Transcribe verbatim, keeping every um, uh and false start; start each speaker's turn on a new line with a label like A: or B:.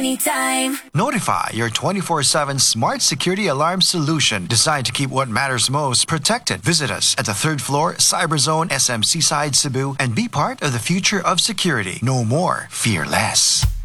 A: anytime.
B: Notify, your twenty-four seven smart security alarm solution designed to keep what matters most protected. Visit us at the third floor, Cyberzone S M C Side, Cebu, and be part of the future of security. No more, fear less.